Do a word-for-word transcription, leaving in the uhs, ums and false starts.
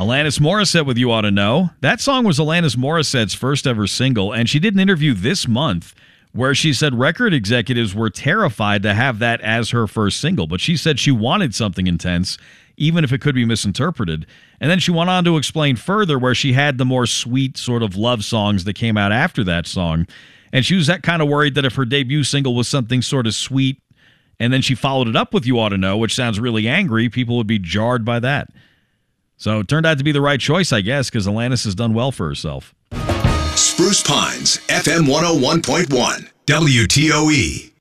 Alanis Morissette with You Ought to Know. That song was Alanis Morissette's first ever single, and she did an interview this month where she said record executives were terrified to have that as her first single, but she said she wanted something intense, even if it could be misinterpreted. And then she went on to explain further where she had the more sweet sort of love songs that came out after that song. And she was that kind of worried that if her debut single was something sort of sweet, and then she followed it up with You Ought to Know, which sounds really angry, people would be jarred by that. So it turned out to be the right choice, I guess, because Alanis has done well for herself. Spruce Pines, F M one oh one point one, W T O E.